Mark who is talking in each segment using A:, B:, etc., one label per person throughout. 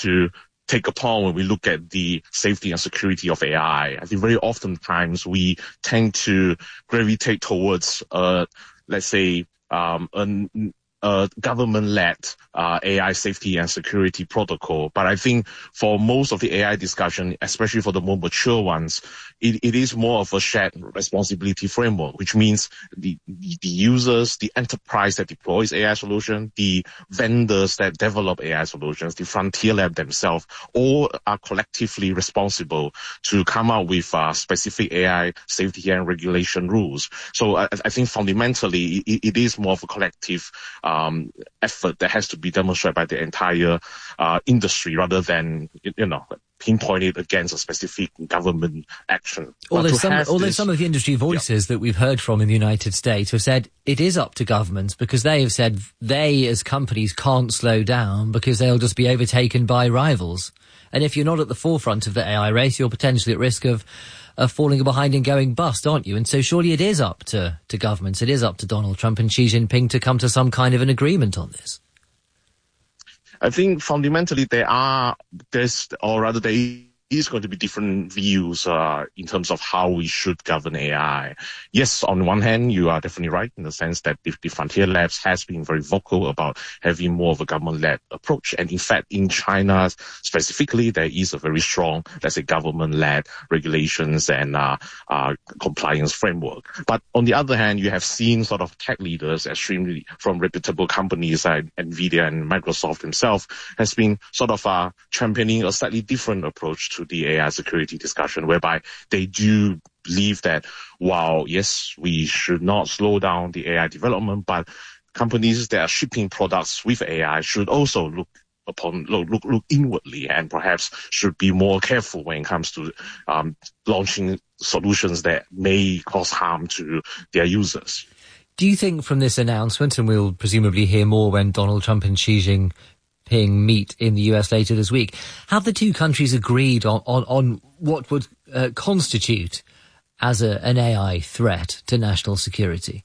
A: to take upon when we look at the safety and security of AI. I think very oftentimes we tend to gravitate towards, let's say, a government-led AI safety and security protocol. But I think for most of the AI discussion, especially for the more mature ones, it is more of a shared responsibility framework, which means the users, the enterprise that deploys AI solution, the vendors that develop AI solutions, the frontier lab themselves, all are collectively responsible to come out with specific AI safety and regulation rules. So I think fundamentally it is more of a collective effort that has to be demonstrated by the entire industry rather than, pinpoint it against a specific government action.
B: Although some of the industry voices that we've heard from in the United States have said it is up to governments, because they have said they as companies can't slow down because they'll just be overtaken by rivals. And if you're not at the forefront of the AI race, you're potentially at risk of falling behind and going bust, aren't you? And so surely it is up to governments, it is up to Donald Trump and Xi Jinping to come to some kind of an agreement on this.
A: I think fundamentally there is going to be different views in terms of how we should govern AI. Yes, on one hand, you are definitely right in the sense that the Frontier Labs has been very vocal about having more of a government-led approach. And in fact, in China specifically, there is a very strong, let's say, government-led regulations and compliance framework. But on the other hand, you have seen sort of tech leaders extremely from reputable companies like NVIDIA and Microsoft themselves has been sort of championing a slightly different approach to the AI security discussion, whereby they do believe that while, yes, we should not slow down the AI development, but companies that are shipping products with AI should also look inwardly and perhaps should be more careful when it comes to launching solutions that may cause harm to their users.
B: Do you think from this announcement, and we'll presumably hear more when Donald Trump and Xi Jinping meet in the US later this week, have the two countries agreed on what would constitute as an AI threat to national security?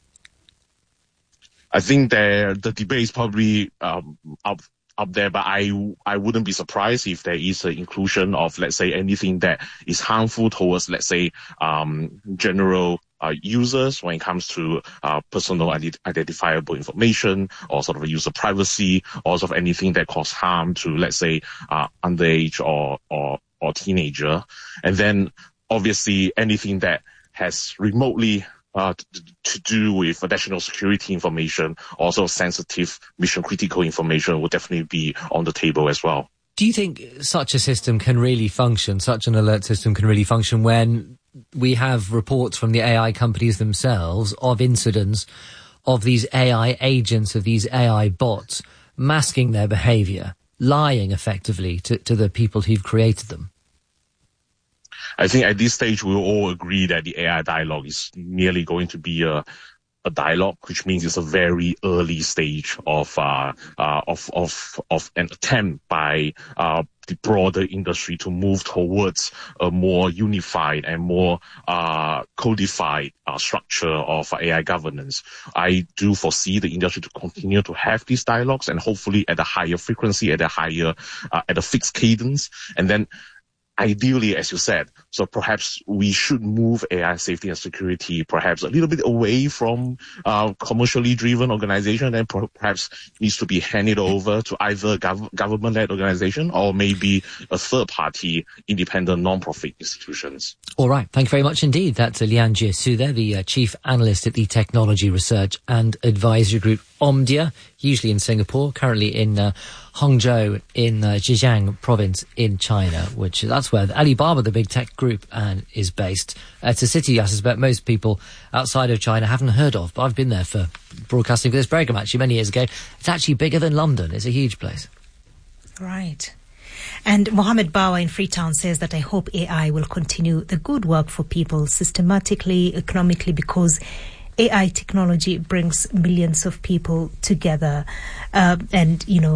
A: I think the debate is probably up there, but I wouldn't be surprised if there is an inclusion of, let's say, anything that is harmful towards, let's say, general users when it comes to personal identifiable information or sort of user privacy, or sort of anything that cause harm to, let's say, underage or teenager. And then obviously anything that has remotely to do with national security information, also sensitive mission critical information will definitely be on the table as well.
B: Do you think such a system can really function, such an alert system can really function when we have reports from the AI companies themselves of incidents of these AI agents, of these AI bots, masking their behaviour, lying effectively to the people who've created them?
A: I think at this stage we'll all agree that the AI dialogue is merely going to be a dialogue, which means it's a very early stage of an attempt by the broader industry to move towards a more unified and more codified structure of AI governance. I do foresee the industry to continue to have these dialogues, and hopefully at a higher frequency, at a fixed cadence, and then ideally, as you said, so perhaps we should move AI safety and security perhaps a little bit away from commercially driven organization, and perhaps needs to be handed over to either government-led organization or maybe a third-party independent non-profit institutions.
B: All right. Thank you very much indeed. That's Lian Jiesu there, the Chief Analyst at the Technology Research and Advisory Group Omdia, usually in Singapore, currently in Hangzhou in Zhejiang province in China, that's where Alibaba, the big tech group, is based. It's a city I suspect most people outside of China haven't heard of, but I've been there for broadcasting for this program actually many years ago. It's actually bigger than London. It's a huge place.
C: Right. And Mohammed Bawa in Freetown says that I hope AI will continue the good work for people systematically, economically, because AI technology brings millions of people together. And,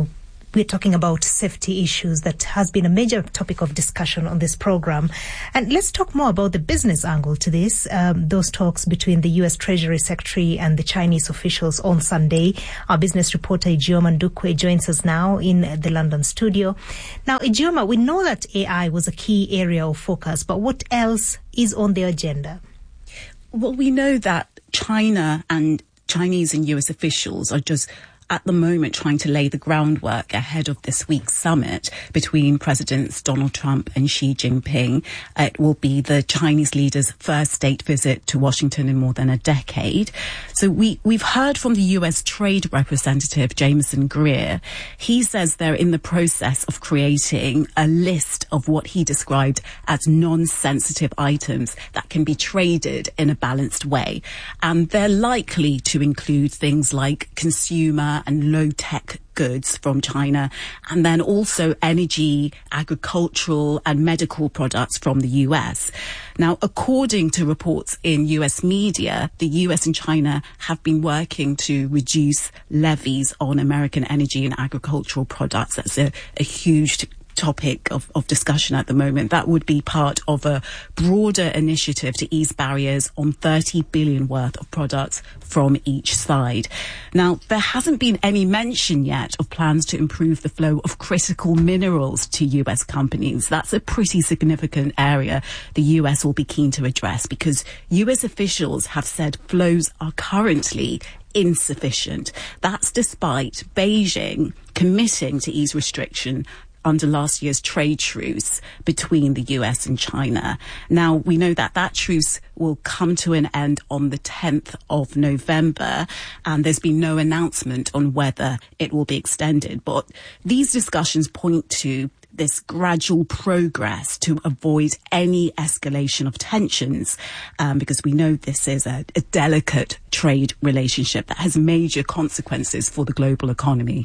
C: we're talking about safety issues that has been a major topic of discussion on this program. And let's talk more about the business angle to this. Those talks between the U.S. Treasury Secretary and the Chinese officials on Sunday. Our business reporter Ijeoma Ndukwe joins us now in the London studio. Now, Ijeoma, we know that AI was a key area of focus, but what else is on the agenda?
D: Well, we know that China and Chinese and US officials are just at the moment trying to lay the groundwork ahead of this week's summit between Presidents Donald Trump and Xi Jinping. It will be the Chinese leader's first state visit to Washington in more than a decade. So we've heard from the US Trade Representative Jameson Greer. He says they're in the process of creating a list of what he described as non-sensitive items that can be traded in a balanced way. And they're likely to include things like consumer and low-tech goods from China, and then also energy, agricultural and medical products from the US. Now, according to reports in US media, the US and China have been working to reduce levies on American energy and agricultural products. That's a huge topic of discussion at the moment. That would be part of a broader initiative to ease barriers on 30 billion worth of products from each side. Now, there hasn't been any mention yet of plans to improve the flow of critical minerals to US companies. That's a pretty significant area the US will be keen to address, because US officials have said flows are currently insufficient. That's despite Beijing committing to ease restriction under last year's trade truce between the US and China. Now, we know that that truce will come to an end on the 10th of November, and there's been no announcement on whether it will be extended. But these discussions point to this gradual progress to avoid any escalation of tensions, because we know this is a delicate trade relationship that has major consequences for the global economy.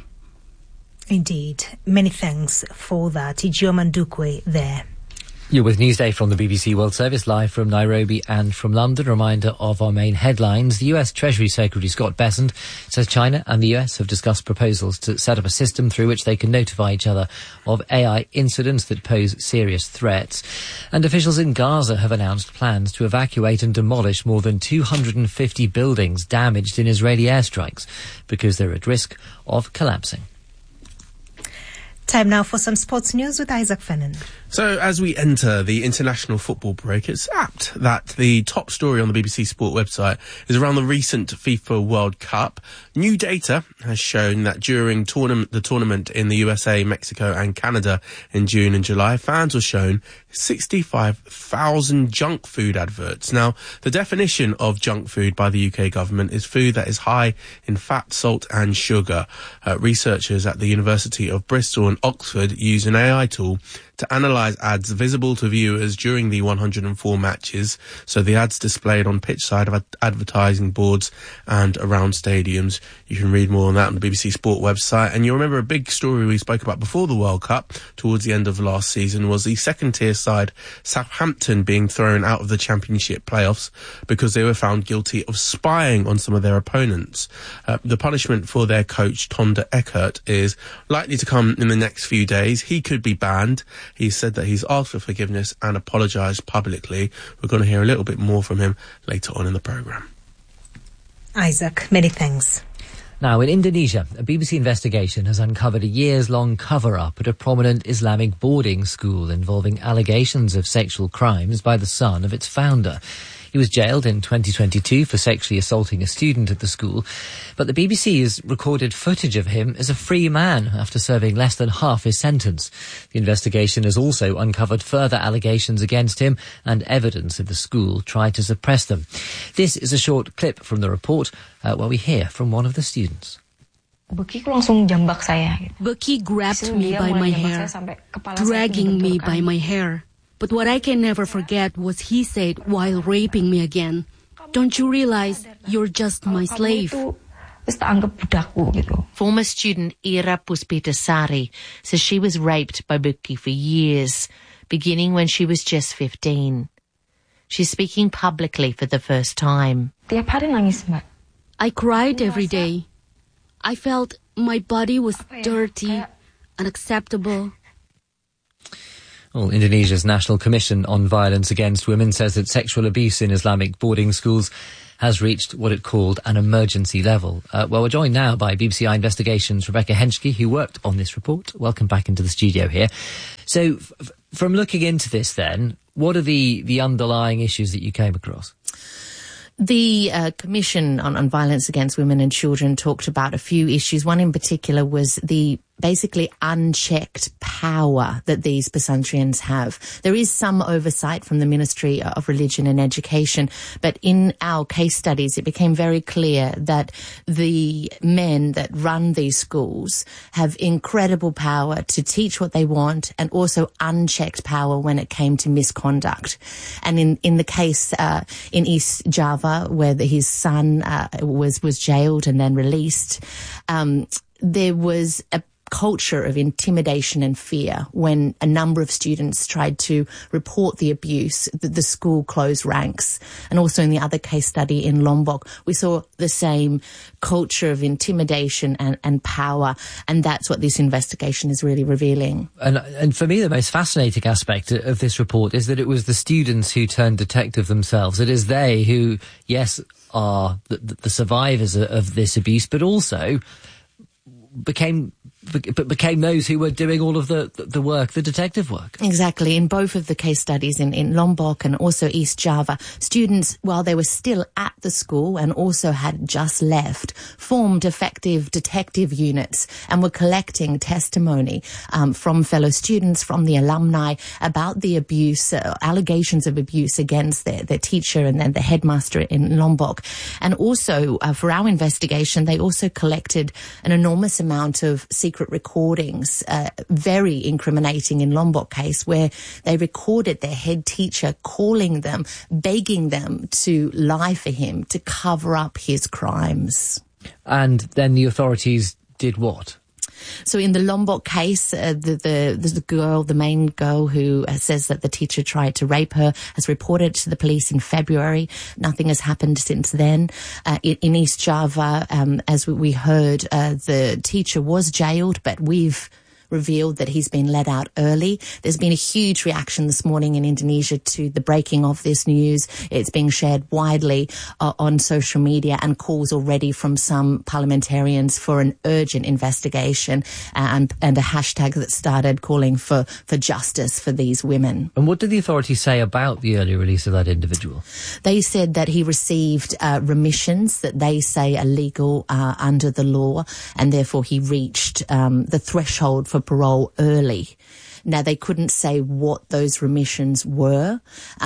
C: Indeed. Many thanks for that. Ijeoma Ndukwe there.
B: You're with Newsday from the BBC World Service, live from Nairobi and from London. Reminder of our main headlines. The US Treasury Secretary Scott Bessent says China and the US have discussed proposals to set up a system through which they can notify each other of AI incidents that pose serious threats. And officials in Gaza have announced plans to evacuate and demolish more than 250 buildings damaged in Israeli airstrikes because they're at risk of collapsing.
C: Time now for some sports news with Isaac Fennan.
E: So as we enter the international football break, it's apt that the top story on the BBC Sport website is around the recent FIFA World Cup. New data has shown that during the tournament in the USA, Mexico and Canada in June and July, fans were shown 65,000 junk food adverts. Now, the definition of junk food by the UK government is food that is high in fat, salt and sugar. Researchers at the University of Bristol and Oxford used an AI tool to analyse ads visible to viewers during the 104 matches. So the ads displayed on pitch side of advertising boards and around stadiums. You can read more on that on the BBC Sport website. And you remember a big story we spoke about before the World Cup towards the end of last season was the second tier side Southampton being thrown out of the Championship playoffs because they were found guilty of spying on some of their opponents. The punishment for their coach Tonda Eckert is likely to come in the next few days. He could be banned. He said that he's asked for forgiveness and apologised publicly. We're going to hear a little bit more from him later on in the programme.
C: Isaac, many thanks.
B: Now, in Indonesia, a BBC investigation has uncovered a years-long cover-up at a prominent Islamic boarding school involving allegations of sexual crimes by the son of its founder. He was jailed in 2022 for sexually assaulting a student at the school, but the BBC has recorded footage of him as a free man after serving less than half his sentence. The investigation has also uncovered further allegations against him and evidence that the school tried to suppress them. This is a short clip from the report where we hear from one of the students.
F: Beki grabbed me by my hair, dragging me by my hair. But what I can never forget was he said while raping me again, "Don't you realize you're just my slave?"
G: Former student Ira Puspitasari says she was raped by Beki for years, beginning when she was just 15. She's speaking publicly for the first time.
F: I cried every day. I felt my body was dirty unacceptable.
B: Well, Indonesia's National Commission on Violence Against Women says that sexual abuse in Islamic boarding schools has reached what it called an emergency level. Well, we're joined now by BBC Investigations' Rebecca Henschke, who worked on this report. Welcome back into the studio here. So, from looking into this then, what are the underlying issues that you came across?
G: The Commission on Violence Against Women and Children talked about a few issues. One in particular was the basically unchecked power that these Pesantrians have. There is some oversight from the Ministry of Religion and Education, but in our case studies, it became very clear that the men that run these schools have incredible power to teach what they want and also unchecked power when it came to misconduct. And in the case in East Java, where his son was jailed and then released, there was a culture of intimidation and fear when a number of students tried to report the abuse. The school closed ranks. And also in the other case study in Lombok, we saw the same culture of intimidation and power. And that's what this investigation is really revealing.
B: And for me, the most fascinating aspect of this report is that it was the students who turned detective themselves. It is they who, yes, are the survivors of this abuse, but also became those who were doing all of the work, the detective work.
G: Exactly. In both of the case studies in Lombok and also East Java, students, while they were still at the school and also had just left, formed effective detective units and were collecting testimony from fellow students, from the alumni about the abuse, allegations of abuse against their teacher and then the headmaster in Lombok. And also, for our investigation, they also collected an enormous amount of secret recordings, very incriminating in Lombok case, where they recorded their head teacher calling them, begging them to lie for him, to cover up his crimes.
B: And then the authorities did what?
G: So in the Lombok case, the main girl who says that the teacher tried to rape her, has reported to the police in February. Nothing has happened since then. In East Java, as we heard, the teacher was jailed, but we've revealed that he's been let out early. There's been a huge reaction this morning in Indonesia to the breaking of this news. It's being shared widely on social media, and calls already from some parliamentarians for an urgent investigation and a hashtag that started calling for justice for these women.
B: And what did the authorities say about the early release of that individual?
G: They said that he received remissions that they say are legal under the law, and therefore he reached the threshold for parole early. Now, they couldn't say what those remissions were,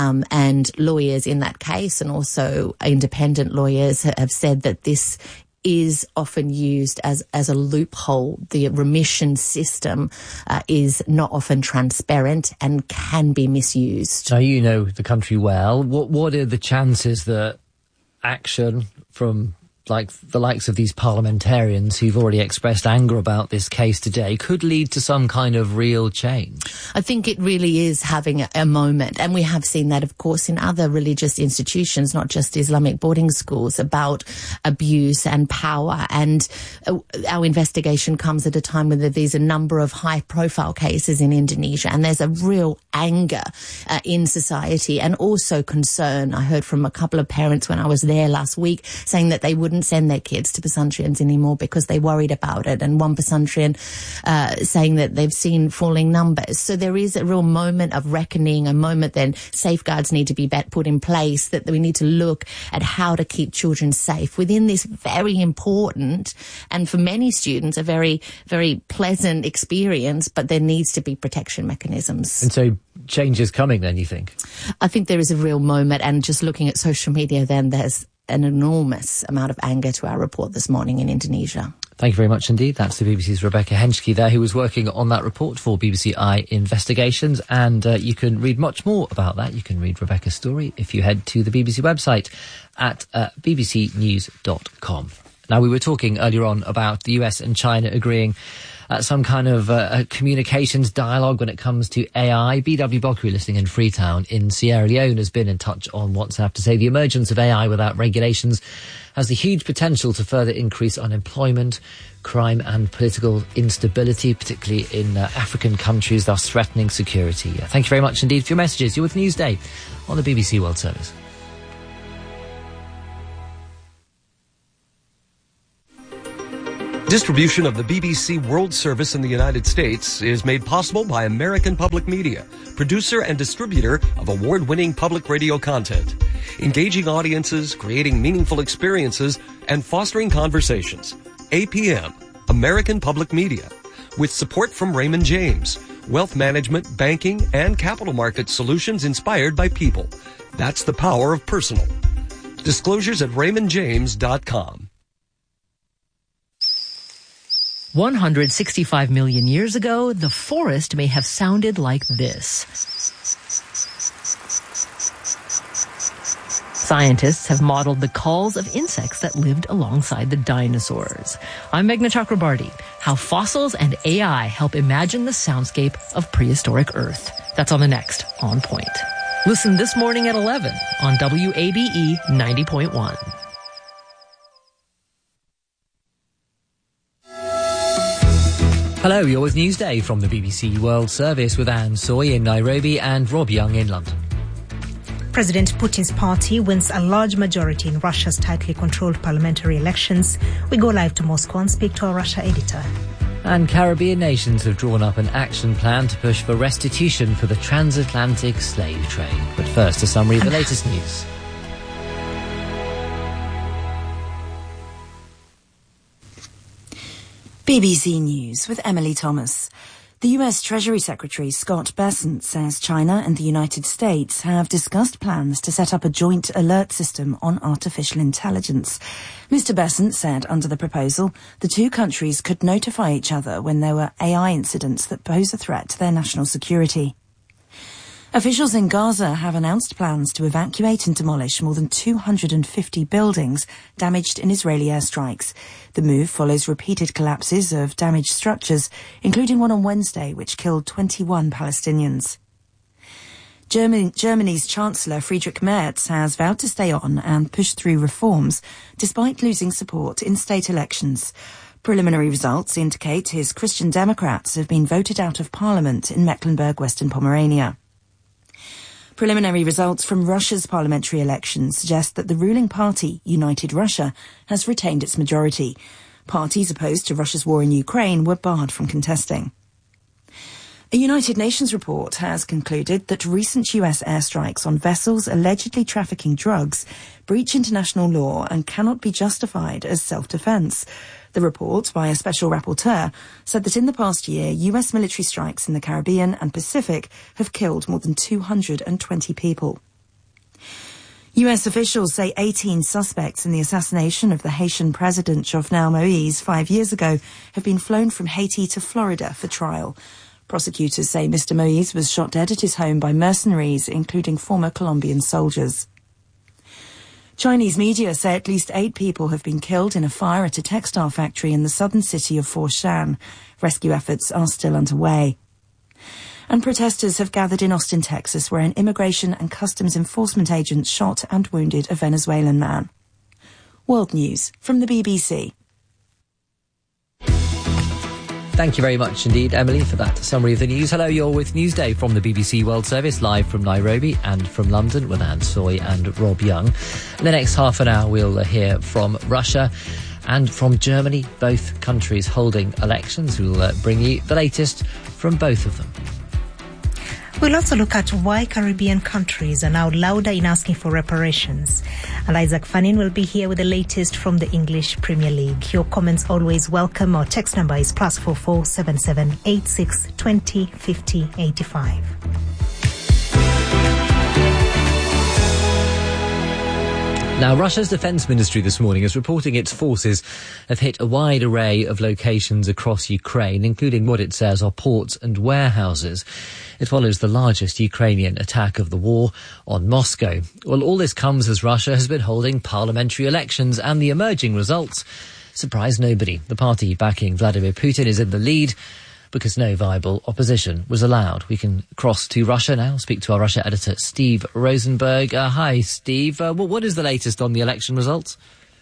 G: and lawyers in that case and also independent lawyers have said that this is often used as a loophole. The remission system is not often transparent and can be misused.
B: Now, you know the country well. What are the chances that action from like the likes of these parliamentarians who've already expressed anger about this case today could lead to some kind of real change?
G: I think it really is having a moment, and we have seen that, of course, in other religious institutions, not just Islamic boarding schools, about abuse and power. And our investigation comes at a time when there's a number of high-profile cases in Indonesia, and there's a real anger in society and also concern. I heard from a couple of parents when I was there last week saying that they wouldn't send their kids to Pesantrians anymore because they worried about it. And one Pesantrian saying that they've seen falling numbers. So there is a real moment of reckoning, a moment then safeguards need to be put in place, that we need to look at how to keep children safe within this very important and for many students a very, very pleasant experience, but there needs to be protection mechanisms.
B: And so change is coming then, you think?
G: I think there is a real moment, and just looking at social media then there's an enormous amount of anger to our report this morning in Indonesia.
B: Thank you very much indeed. That's the BBC's Rebecca Henschke there, who was working on that report for BBC Investigations. And you can read much more about that. You can read Rebecca's story if you head to the BBC website at bbcnews.com. Now, we were talking earlier on about the US and China agreeing some kind of communications dialogue when it comes to AI. BW Bokri, listening in Freetown in Sierra Leone, has been in touch on WhatsApp to say the emergence of AI without regulations has the huge potential to further increase unemployment, crime and political instability, particularly in African countries, thus threatening security. Thank you very much indeed for your messages. You're with Newsday on the BBC World Service.
H: Distribution of the BBC World Service in the United States is made possible by American Public Media, producer and distributor of award-winning public radio content, engaging audiences, creating meaningful experiences, and fostering conversations. APM, American Public Media, with support from Raymond James, wealth management, banking, and capital market solutions inspired by people. That's the power of personal. Disclosures at raymondjames.com.
I: 165 million years ago, the forest may have sounded like this. Scientists have modeled the calls of insects that lived alongside the dinosaurs. I'm Meghna Chakrabarti. How fossils and AI help imagine the soundscape of prehistoric Earth. That's on the next On Point. Listen this morning at 11 on WABE 90.1.
B: Hello, you're with Newsday from the BBC World Service with Anne Soy in Nairobi and Rob Young in London.
C: President Putin's party wins a large majority in Russia's tightly controlled parliamentary elections. We go live to Moscow and speak to our Russia editor.
B: And Caribbean nations have drawn up an action plan to push for restitution for the transatlantic slave trade. But first, a summary of the latest news.
J: BBC News with Emily Thomas. The US Treasury Secretary Scott Bessent says China and the United States have discussed plans to set up a joint alert system on artificial intelligence. Mr. Bessent said under the proposal, the two countries could notify each other when there were AI incidents that pose a threat to their national security. Officials in Gaza have announced plans to evacuate and demolish more than 250 buildings damaged in Israeli airstrikes. The move follows repeated collapses of damaged structures, including one on Wednesday, which killed 21 Palestinians. Germany's Chancellor Friedrich Merz has vowed to stay on and push through reforms, despite losing support in state elections. Preliminary results indicate his Christian Democrats have been voted out of parliament in Mecklenburg-Western Pomerania. Preliminary results from Russia's parliamentary elections suggest that the ruling party, United Russia, has retained its majority. Parties opposed to Russia's war in Ukraine were barred from contesting. A United Nations report has concluded that recent US airstrikes on vessels allegedly trafficking drugs breach international law and cannot be justified as self-defense. The report, by a special rapporteur, said that in the past year, US military strikes in the Caribbean and Pacific have killed more than 220 people. US officials say 18 suspects in the assassination of the Haitian president Jovenel Moïse 5 years ago have been flown from Haiti to Florida for trial. Prosecutors say Mr. Moïse was shot dead at his home by mercenaries, including former Colombian soldiers. Chinese media say at least 8 people have been killed in a fire at a textile factory in the southern city of Foshan. Rescue efforts are still underway. And protesters have gathered in Austin, Texas, where an immigration and customs enforcement agent shot and wounded a Venezuelan man. World News from the BBC.
B: Thank you very much indeed, Emily, for that summary of the news. Hello, you're with Newsday from the BBC World Service, live from Nairobi and from London with Anne Soy and Rob Young. In the next half an hour, we'll hear from Russia and from Germany, both countries holding elections. We'll bring you the latest from both of them.
C: We'll also look at why Caribbean countries are now louder in asking for reparations. And Isaac Fannin will be here with the latest from the English Premier League. Your comments always welcome. Our text number is +44 77 86 20 50 85.
B: Now, Russia's defence ministry this morning is reporting its forces have hit a wide array of locations across Ukraine, including what it says are ports and warehouses. It follows the largest Ukrainian attack of the war on Moscow. Well, all this comes as Russia has been holding parliamentary elections, and the emerging results surprised nobody. The party backing Vladimir Putin is in the lead because no viable opposition was allowed. We can cross to Russia now, speak to our Russia editor, Steve Rosenberg. Hi, Steve. What is the latest on the election results?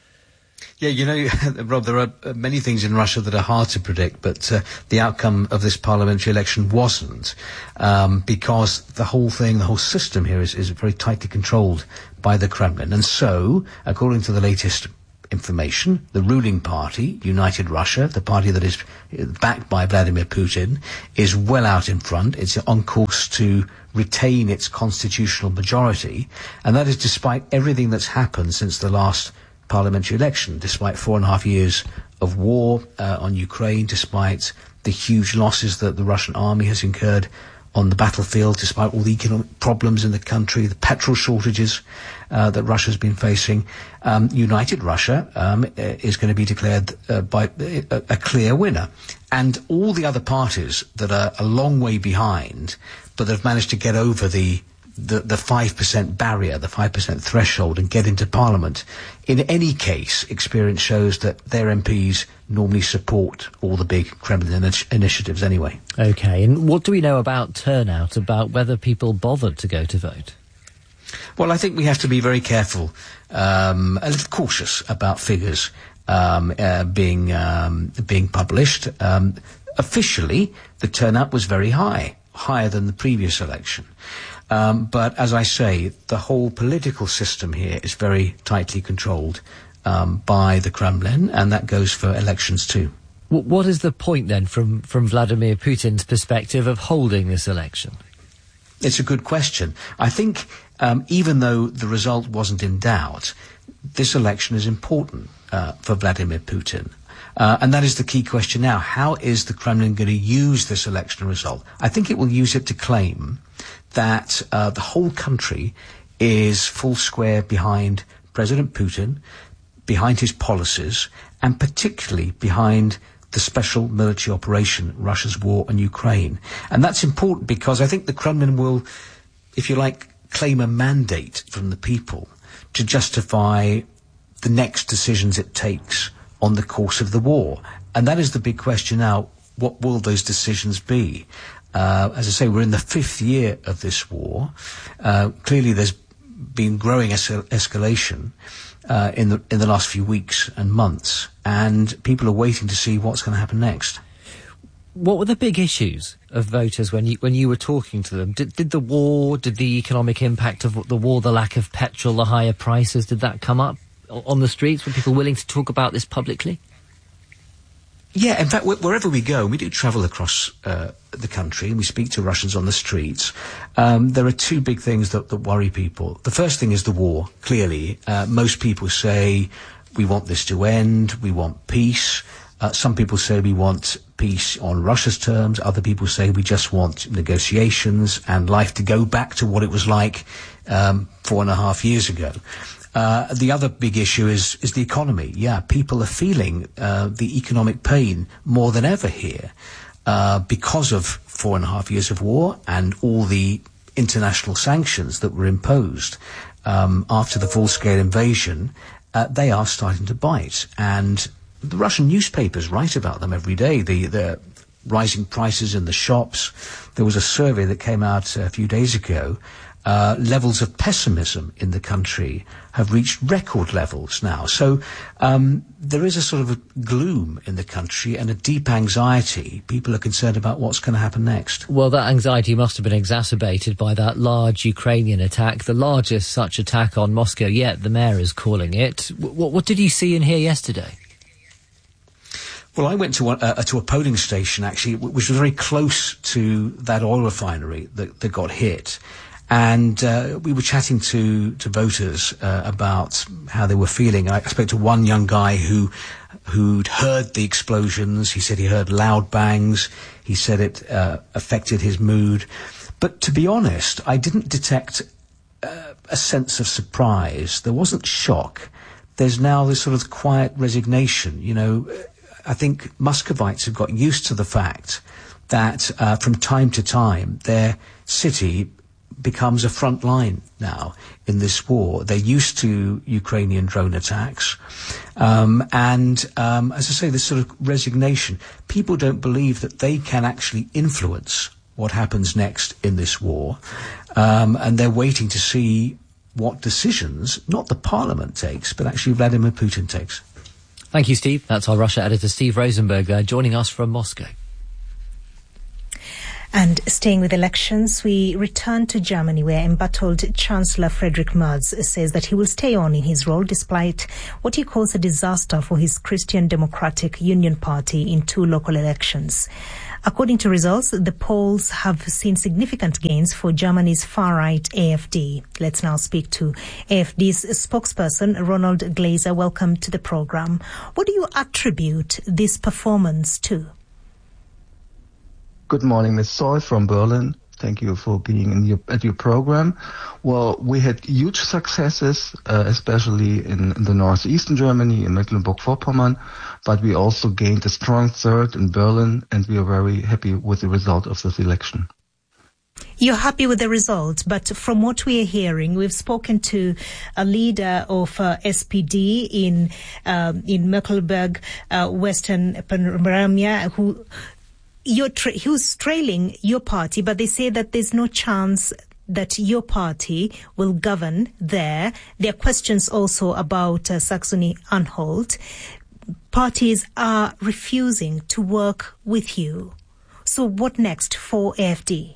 K: Yeah, Rob, there are many things in Russia that are hard to predict, but the outcome of this parliamentary election wasn't, because the whole system here is very tightly controlled by the Kremlin. And so, according to the latest information, the ruling party, United Russia, the party that is backed by Vladimir Putin, is well out in front. It's on course to retain its constitutional majority, and that is despite everything that's happened since the last parliamentary election, despite 4.5 years of war on Ukraine, despite the huge losses that the Russian army has incurred on the battlefield, despite all the economic problems in the country, the petrol shortages that Russia's been facing. United Russia is going to be declared by a clear winner. And all the other parties that are a long way behind, but have managed to get over the 5% barrier, the 5% threshold, and get into Parliament. In any case, experience shows that their MPs normally support all the big Kremlin initiatives anyway.
B: OK, and what do we know about turnout, about whether people bothered to go to vote?
K: Well, I think we have to be very careful, a little cautious about figures being published. Officially, the turnout was very high, higher than the previous election. But as I say, the whole political system here is very tightly controlled by the Kremlin, and that goes for elections too.
B: What is the point then, from Vladimir Putin's perspective, of holding this election?
K: It's a good question. I think even though the result wasn't in doubt, this election is important for Vladimir Putin. And that is the key question now. How is the Kremlin going to use this election result? I think it will use it to claim that the whole country is full square behind President Putin, behind his policies, and particularly behind the special military operation, Russia's war on Ukraine. And that's important because I think the Kremlin will, if you like, claim a mandate from the people to justify the next decisions it takes on the course of the war. And that is the big question now. What will those decisions be? As I say, we're in the 5th year of this war. Clearly there's been growing escalation in the last few weeks and months, and people are waiting to see what's going to happen next.
B: What were the big issues of voters when you were talking to them? Did the war, did the economic impact of the war, the lack of petrol, the higher prices, did that come up on the streets? Were people willing to talk about this publicly?
K: Yeah, in fact, wherever we go, we do travel across the country and we speak to Russians on the streets. There are two big things that worry people. The first thing is the war, clearly. Most people say, we want this to end, we want peace. Some people say we want peace on Russia's terms. Other people say we just want negotiations and life to go back to what it was like 4.5 years ago. The other big issue is the economy. Yeah, people are feeling the economic pain more than ever here because of 4.5 years of war and all the international sanctions that were imposed after the full-scale invasion. They are starting to bite, and the Russian newspapers write about them every day. The rising prices in the shops. There was a survey that came out a few days ago. Levels of pessimism in the country have reached record levels now. So there is a sort of a gloom in the country and a deep anxiety. People are concerned about what's going to happen next.
B: Well, that anxiety must have been exacerbated by that large Ukrainian attack, the largest such attack on Moscow yet, the mayor is calling it. What did you see and hear yesterday?
K: Well, I went to a polling station, actually, which was very close to that oil refinery that got hit. And we were chatting to voters about how they were feeling. I spoke to one young guy who'd heard the explosions. He said he heard loud bangs. He said it affected his mood. But to be honest, I didn't detect a sense of surprise. There wasn't shock. There's now this sort of quiet resignation. You know, I think Muscovites have got used to the fact that from time to time their city becomes a front line now in this war. They're used to Ukrainian drone attacks. As I say, this sort of resignation, people don't believe that they can actually influence what happens next in this war. And they're waiting to see what decisions, not the parliament takes, but actually Vladimir Putin takes.
B: Thank you, Steve. That's our Russia editor, Steve Rosenberg, joining us from Moscow.
C: And staying with elections, we return to Germany, where embattled Chancellor Friedrich Merz says that he will stay on in his role despite what he calls a disaster for his Christian Democratic Union Party in 2 local elections. According to results, the polls have seen significant gains for Germany's far-right AfD. Let's now speak to AfD's spokesperson, Ronald Glaser. Welcome to the program. What do you attribute this performance to?
L: Good morning, Ms. Soy from Berlin. Thank you for being at your program. Well, we had huge successes, especially in the northeastern Germany, in Mecklenburg-Vorpommern, but we also gained a strong third in Berlin, and we are very happy with the result of this election.
C: You're happy with the result, but from what we are hearing, we've spoken to a leader of SPD in Mecklenburg, Western Pomerania, who's trailing your party, but they say that there's no chance that your party will govern there. There are questions also about Saxony-Anhalt. Parties are refusing to work with you. So what next for AfD?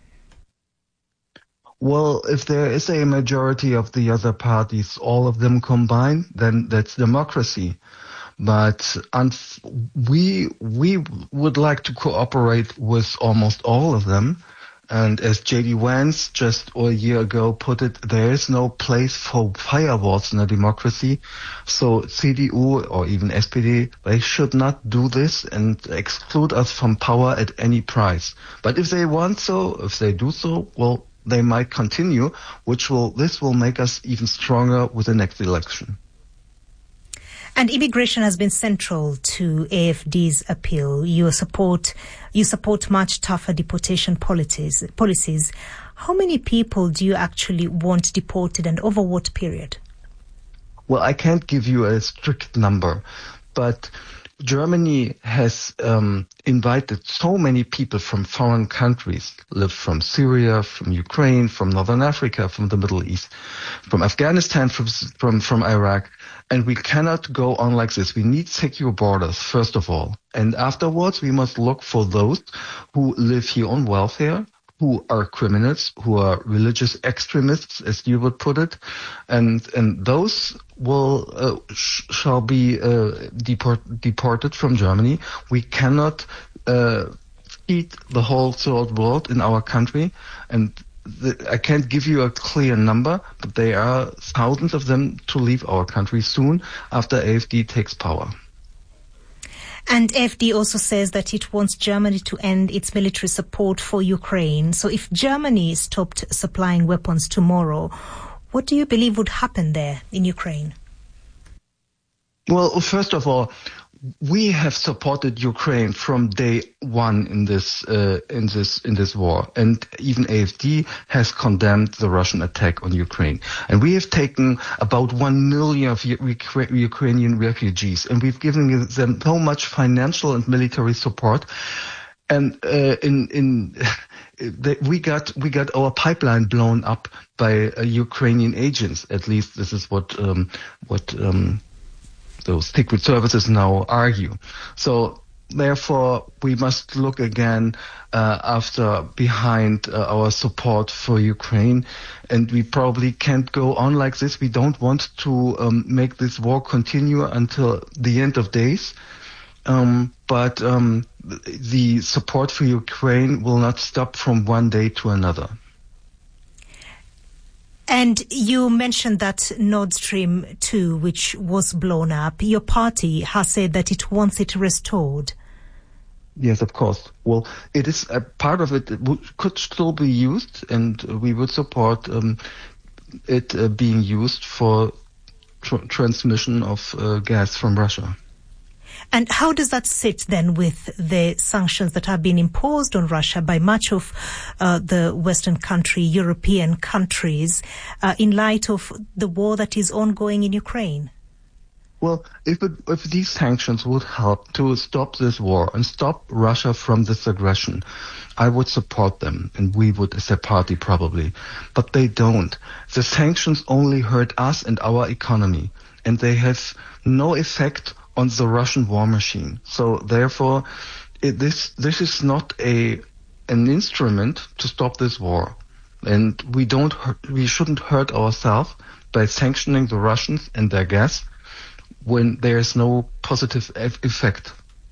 L: Well, if there is a majority of the other parties, all of them combined, then that's democracy. But we would like to cooperate with almost all of them. And as J.D. Vance just a year ago put it, there is no place for firewalls in a democracy. So CDU or even SPD, they should not do this and exclude us from power at any price. But if they want so, if they do so, well, they might continue, this will make us even stronger with the next election.
C: And immigration has been central to AfD's appeal. You support much tougher deportation policies. How many people do you actually want deported, and over what period?
L: Well, I can't give you a strict number, but Germany has invited so many people from foreign countries, lived from Syria, from Ukraine, from Northern Africa, from the Middle East, from Afghanistan, from Iraq. And we cannot go on like this. We need secure borders, first of all. And afterwards, we must look for those who live here on welfare, who are criminals, who are religious extremists, as you would put it. And those shall be deported from Germany. We cannot feed the whole third world in our country. And I can't give you a clear number, but there are thousands of them to leave our country soon after AfD takes power.
C: And AfD also says that it wants Germany to end its military support for Ukraine. So if Germany stopped supplying weapons tomorrow, what do you believe would happen there in Ukraine?
L: Well, first of all, we have supported Ukraine from day one in this war, and even AfD has condemned the Russian attack on Ukraine. And we have taken about 1 million of Ukrainian refugees, and we've given them so much financial and military support. And we got our pipeline blown up by Ukrainian agents. At least this is what those secret services now argue. So therefore, we must look again behind our support for Ukraine, and we probably can't go on like this. We don't want to make this war continue until the end of days. But the support for Ukraine will not stop from one day to another.
C: And you mentioned that Nord Stream 2, which was blown up. Your party has said that it wants it restored.
L: Yes, of course. Well, it is a part of it could still be used, and we would support it being used for transmission of gas from Russia.
C: And how does that sit then with the sanctions that have been imposed on Russia by much of the Western European countries, in light of the war that is ongoing in Ukraine?
L: Well, if these sanctions would help to stop this war and stop Russia from this aggression, I would support them, and we would as a party probably. But they don't. The sanctions only hurt us and our economy, and they have no effect on the Russian war machine. So therefore, this is not an instrument to stop this war, and we shouldn't hurt ourselves by sanctioning the Russians and their gas when there is no positive effect.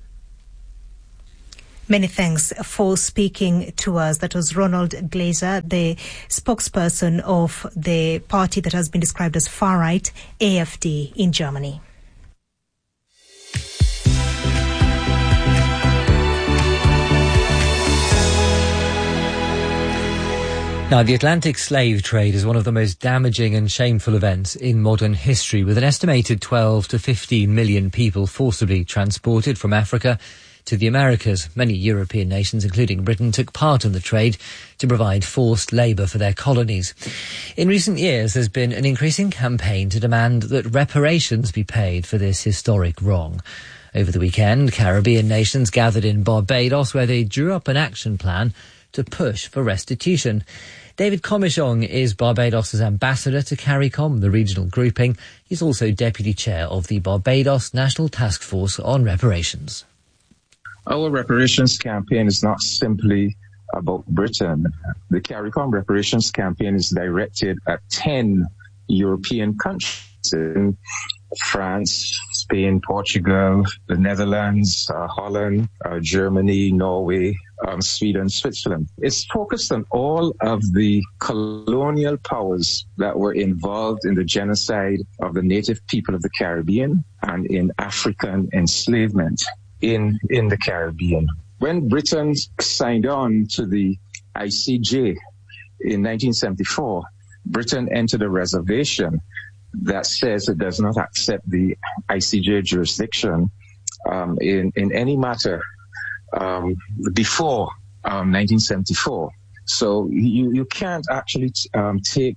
C: Many thanks for speaking to us. That was Ronald Glazer, the spokesperson of the party that has been described as far-right, AfD, in Germany.
B: Now, the Atlantic slave trade is one of the most damaging and shameful events in modern history, with an estimated 12 to 15 million people forcibly transported from Africa to the Americas. Many European nations, including Britain, took part in the trade to provide forced labour for their colonies. In recent years, there's been an increasing campaign to demand that reparations be paid for this historic wrong. Over the weekend, Caribbean nations gathered in Barbados, where they drew up an action plan to push for restitution. David Comichong is Barbados' ambassador to CARICOM, the regional grouping. He's also deputy chair of the Barbados National Task Force on Reparations.
M: Our reparations campaign is not simply about Britain. The CARICOM reparations campaign is directed at 10 European countries in France, Spain, Portugal, the Netherlands, Holland, Germany, Norway, Sweden, Switzerland. It's focused on all of the colonial powers that were involved in the genocide of the native people of the Caribbean and in African enslavement in the Caribbean. When Britain signed on to the ICJ in 1974, Britain entered a reservation that says it does not accept the ICJ jurisdiction in any matter before 1974. So you can't actually take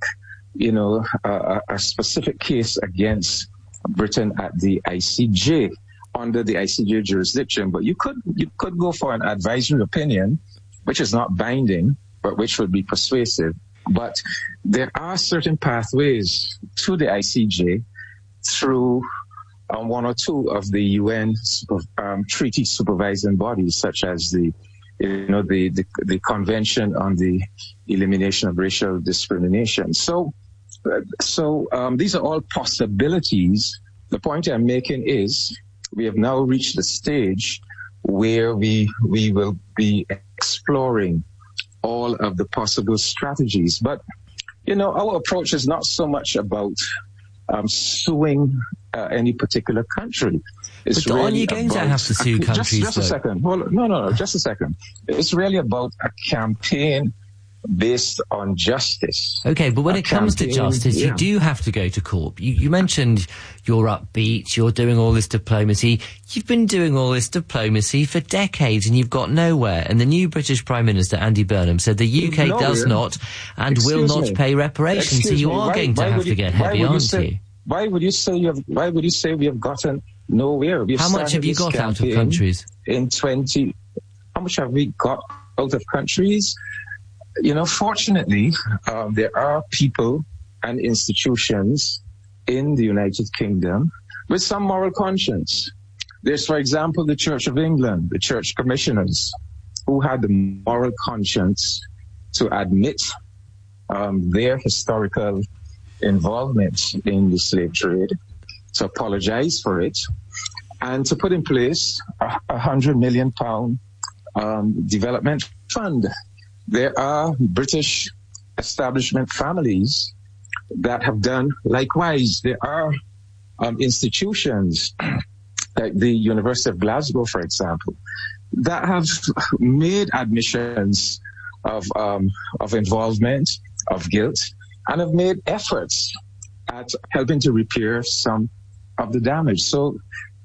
M: a specific case against Britain at the ICJ under the ICJ jurisdiction, but you could go for an advisory opinion, which is not binding, but which would be persuasive. But there are certain pathways to the ICJ through one or two of the UN treaty supervising bodies, such as the Convention on the Elimination of Racial Discrimination. So these are all possibilities. The point I'm making is we have now reached a stage where we will be exploring all of the possible strategies. But, our approach is not so much about suing any particular country.
B: But really aren't you going to have to sue countries?
M: Just a second. No, just a second. It's really about a campaign based on justice.
B: Okay, but when it comes to justice, you do have to go to court. You mentioned you're upbeat, you're doing all this diplomacy. You've been doing all this diplomacy for decades and you've got nowhere. And the new British Prime Minister, Andy Burnham, said the UK does not and will not pay reparations. So you are going to have to get heavy, aren't you?
M: Why would you say we have gotten nowhere?
B: How much have you got out of countries?
M: How much have we got out of countries? Fortunately, there are people and institutions in the United Kingdom with some moral conscience. There's, for example, the Church of England, the Church Commissioners, who had the moral conscience to admit their historical involvement in the slave trade, to apologize for it, and to put in place a £100 million development fund. There are British establishment families that have done likewise. There are institutions like the University of Glasgow, for example, that have made admissions of involvement, of guilt, and have made efforts at helping to repair some of the damage. So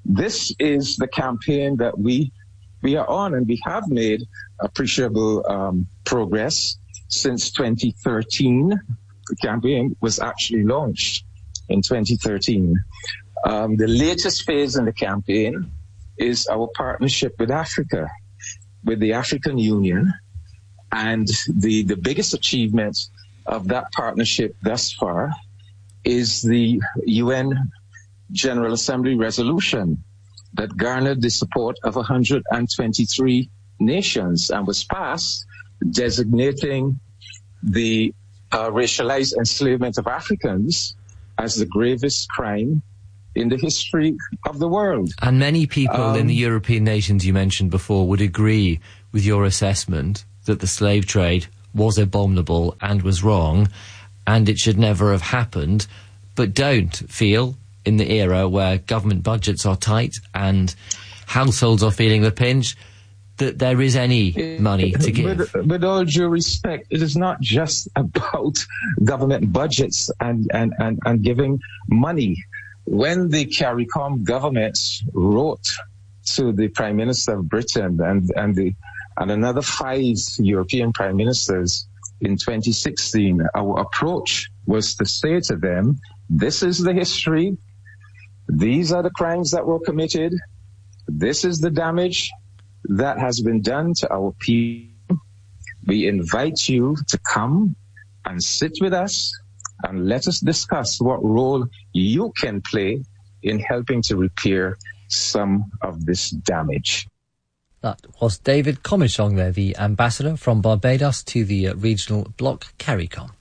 M: this is the campaign that we are on, and we have made appreciable progress since 2013. The campaign was actually launched in 2013. The latest phase in the campaign is our partnership with Africa, with the African Union, and the biggest achievement of that partnership thus far is the UN General Assembly resolution that garnered the support of 123 nations and was passed, designating the racialized enslavement of Africans as the gravest crime in the history of the world.
B: And many people in the European nations you mentioned before would agree with your assessment that the slave trade was abominable and was wrong, and it should never have happened, but don't feel, in the era where government budgets are tight and households are feeling the pinch, that there is any money to give.
M: With all due respect, it is not just about government budgets and giving money. When the CARICOM government wrote to the Prime Minister of Britain and another 5 European Prime Ministers in 2016, our approach was to say to them, this is the history, these are the crimes that were committed, this is the damage that has been done to our people. We invite you to come and sit with us and let us discuss what role you can play in helping to repair some of this damage.
B: That was David Comishong there, the ambassador from Barbados to the regional bloc CARICOM.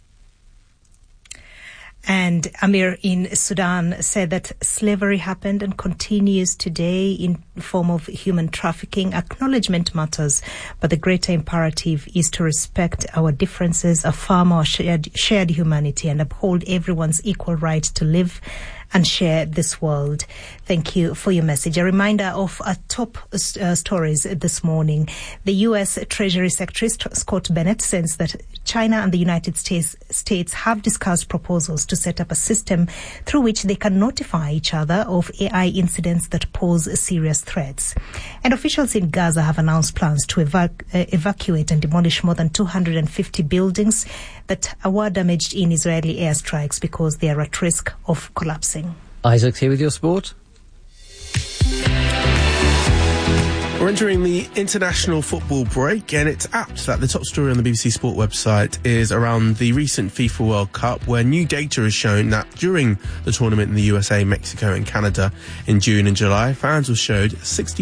C: And Amir in Sudan said that slavery happened and continues today in form of human trafficking. Acknowledgement matters, but the greater imperative is to respect our differences, affirm our shared humanity, and uphold everyone's equal right to live and share this world. Thank you for your message. A reminder of our top stories this morning. The U.S. Treasury Secretary Scott Bennett says that China and the United States have discussed proposals to set up a system through which they can notify each other of AI incidents that pose serious threats. And officials in Gaza have announced plans to evacuate and demolish more than 250 buildings that were damaged in Israeli airstrikes because they are at risk of collapsing.
B: Isaac's here with your sport.
E: We're entering the international football break, and it's apt that the top story on the BBC Sport website is around the recent FIFA World Cup, where new data has shown that during the tournament in the USA, Mexico and Canada in June and July, fans were showed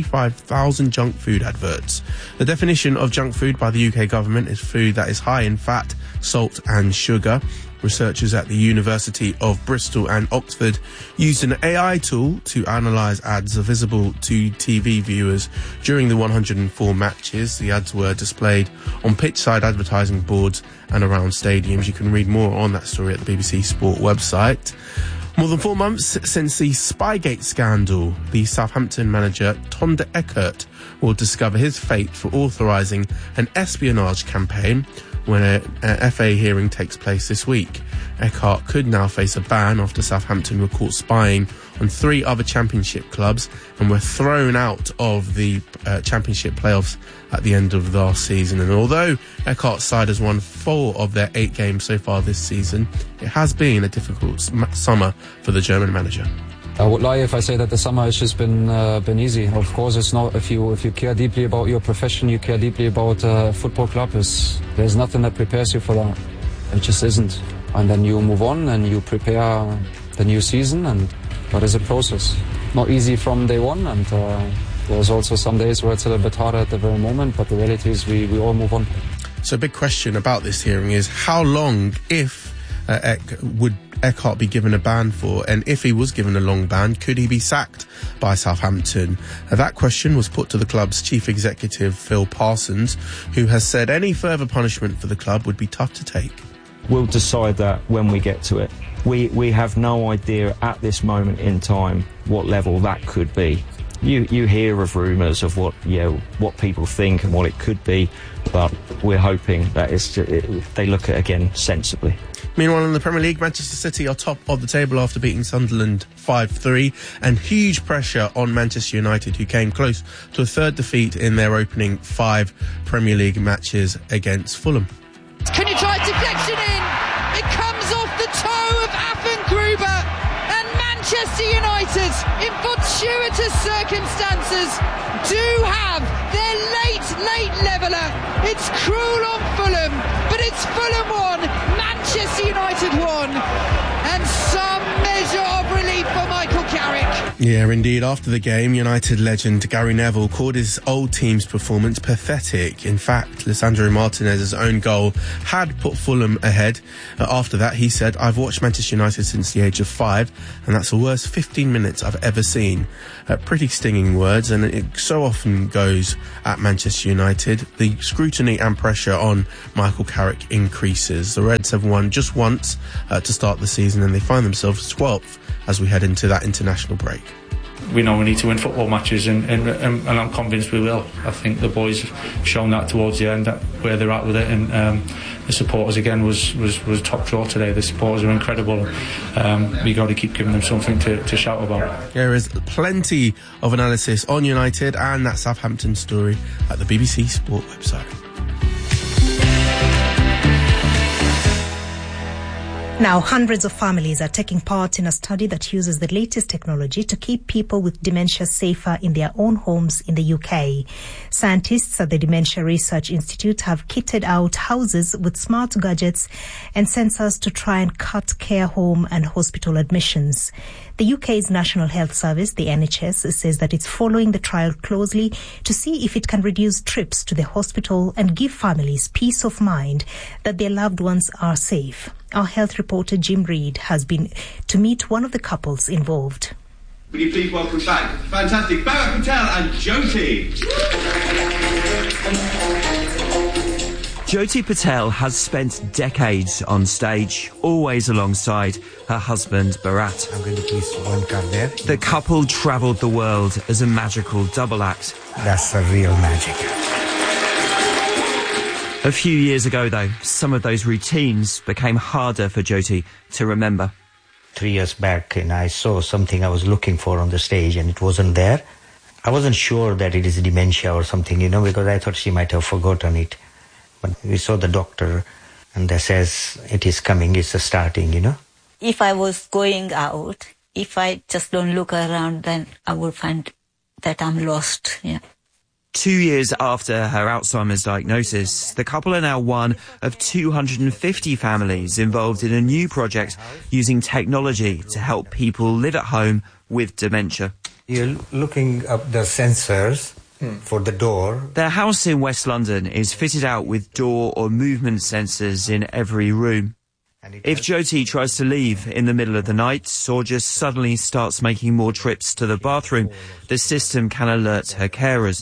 E: 65,000 junk food adverts. The definition of junk food by the UK government is food that is high in fat, salt and sugar. Researchers at the University of Bristol and Oxford used an AI tool to analyse ads visible to TV viewers during the 104 matches. The ads were displayed on pitch-side advertising boards and around stadiums. You can read more on that story at the BBC Sport website. More than 4 months since the Spygate scandal, the Southampton manager Tom de Eckert will discover his fate for authorising an espionage campaign when a FA hearing takes place this week. Eckhart could now face a ban after Southampton were caught spying on 3 other championship clubs and were thrown out of the championship playoffs at the end of last season. And although Eckhart's side has won 4 of their 8 games so far this season, it has been a difficult summer for the German manager.
N: I would lie if I say that the summer has just been easy. Of course, it's not. If you care deeply about your profession, you care deeply about a football club. There's nothing that prepares you for that. It just isn't. And then you move on and you prepare the new season. But it's a process. Not easy from day one. And there's also some days where it's a little bit harder at the very moment. But the reality is we all move on.
E: So a big question about this hearing is how long, if would Eckhart be given a ban for, and if he was given a long ban, could he be sacked by Southampton? That question was put to the club's chief executive, Phil Parsons, who has said any further punishment for the club would be tough to take.
O: We'll decide that when we get to it. We have no idea at this moment in time what level that could be. You hear of rumours of what people think and what it could be, but we're hoping that they look at it again sensibly.
E: Meanwhile, in the Premier League, Manchester City are top of the table after beating Sunderland 5-3, and huge pressure on Manchester United, who came close to a third defeat in their opening 5 Premier League matches against Fulham.
P: Can you try a deflection in? It comes off the toe of Affengruber, and Manchester United, in fortuitous circumstances, do have their late leveller. It's cruel on Fulham, but it's Fulham 1, Manchester United 1, and some measure of relief for Michael Carrick.
E: Yeah, indeed. After the game, United legend Gary Neville called his old team's performance pathetic. In fact, Lisandro Martinez's own goal had put Fulham ahead. After that, he said, "I've watched Manchester United since the age of 5, and that's the worst 15 minutes I've ever seen." Pretty stinging words, and it so often goes at Manchester United. The scrutiny and pressure on Michael Carrick increases. The Reds have won just once to start the season, and they find themselves 12th as we head into that international break.
Q: We know we need to win football matches, and I'm convinced we will. I think the boys have shown that towards the end, that where they're at with it, and the supporters again was top draw today. The supporters are incredible. We got to keep giving them something to shout about.
E: There is plenty of analysis on United and that Southampton story at the BBC Sport website.
C: Now, hundreds of families are taking part in a study that uses the latest technology to keep people with dementia safer in their own homes in the UK. Scientists at the Dementia Research Institute have kitted out houses with smart gadgets and sensors to try and cut care home and hospital admissions. The UK's National Health Service, the NHS, says that it's following the trial closely to see if it can reduce trips to the hospital and give families peace of mind that their loved ones are safe. Our health reporter Jim Reid has been to meet one of the couples involved.
R: Will you please welcome back fantastic Bharat Patel and Jyoti.
S: Jyoti Patel has spent decades on stage, always alongside her husband Bharat.
T: I'm going to place one card there.
S: The couple travelled the world as a magical double act.
T: That's the real magic.
S: A few years ago, though, some of those routines became harder for Jyoti to remember.
T: 3 years back, and I saw something I was looking for on the stage, and it wasn't there. I wasn't sure that it is dementia or something, because I thought she might have forgotten it. But we saw the doctor, and they says it is coming, it's starting,
U: If I was going out, if I just don't look around, then I would find that I'm lost,
S: 2 years after her Alzheimer's diagnosis, the couple are now one of 250 families involved in a new project using technology to help people live at home with dementia.
T: You're looking up the sensors for the door.
S: Their house in West London is fitted out with door or movement sensors in every room. If Jyoti tries to leave in the middle of the night or just suddenly starts making more trips to the bathroom, the system can alert her carers.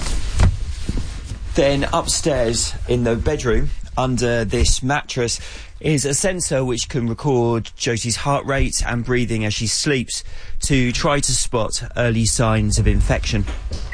S: Then upstairs in the bedroom, under this mattress, is a sensor which can record Jyoti's heart rate and breathing as she sleeps to try to spot early signs of infection.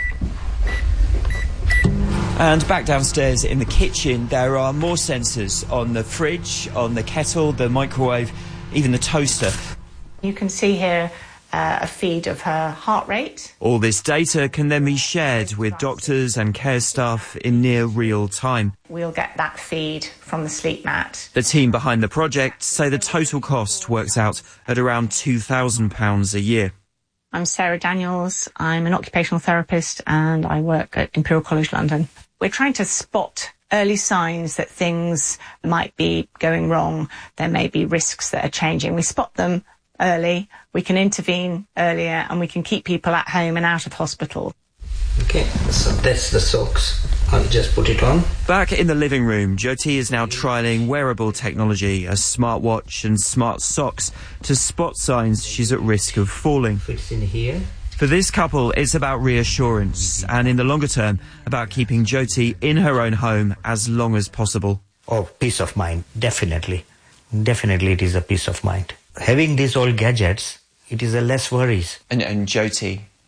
S: And back downstairs in the kitchen, there are more sensors on the fridge, on the kettle, the microwave, even the toaster.
V: You can see here a feed of her heart rate.
S: All this data can then be shared with doctors and care staff in near real time.
V: We'll get that feed from the sleep mat.
S: The team behind the project say the total cost works out at around £2,000 a year.
V: I'm Sarah Daniels. I'm an occupational therapist and I work at Imperial College London. We're trying to spot early signs that things might be going wrong. There may be risks that are changing. We spot them early, we can intervene earlier, and we can keep people at home and out of hospital.
T: Okay, so that's the socks. I'll just put it on.
S: Back in the living room, Jyoti is now trialling wearable technology, a smartwatch and smart socks, to spot signs she's at risk of falling.
T: Fits in here.
S: For this couple, it's about reassurance, and in the longer term, about keeping Jyoti in her own home as long as possible.
T: Oh, peace of mind, definitely. Definitely it is a peace of mind. Having these all gadgets, it is a less worries.
S: And Jyoti,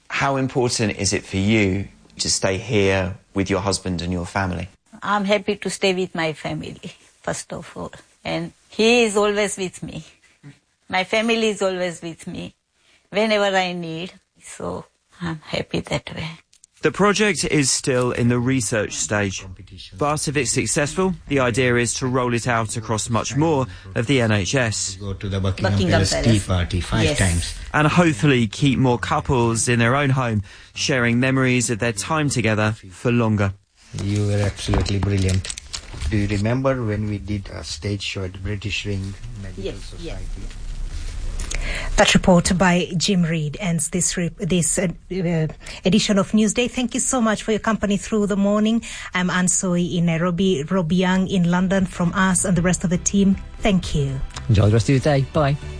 S: How important is it for you to stay here with your husband and your family?
U: I'm happy to stay with my family, first of all. And he is always with me. My family is always with me whenever I need. So I'm happy that way.
S: The project is still in the research stage, but if it's successful, the idea is to roll it out across much more of the NHS.
T: Go to the Buckingham Palace tea party 5 times.
S: And hopefully keep more couples in their own home, sharing memories of their time together for longer.
T: You were absolutely brilliant. Do you remember when we did a stage show at British Ring Medical Society?
C: That report by Jim Reid ends this edition of Newsday. Thank you so much for your company through the morning. I'm Ann Soy in Nairobi, Rob Young in London. From us and the rest of the team, thank you.
B: Enjoy the rest of your day. Bye.